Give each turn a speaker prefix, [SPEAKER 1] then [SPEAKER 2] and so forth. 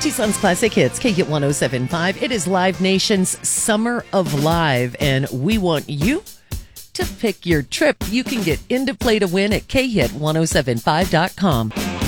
[SPEAKER 1] Tucson's Classic Hits, KHIT 107.5. It is Live Nation's Summer of Live, and we want you to pick your trip. You can get into play to win at KHIT1075.com.